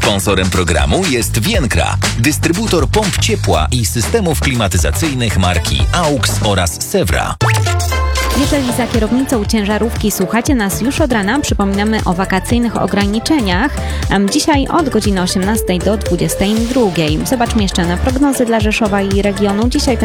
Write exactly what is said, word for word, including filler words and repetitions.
Sponsorem programu jest Vienkra, dystrybutor pomp ciepła i systemów klimatyzacyjnych marki AUX oraz Sewra. Jeżeli za kierownicą ciężarówki słuchacie nas już od rana, przypominamy o wakacyjnych ograniczeniach. Dzisiaj od godziny osiemnastej do dwudziestej drugiej. Zobaczmy jeszcze na prognozy dla Rzeszowa i regionu. Dzisiaj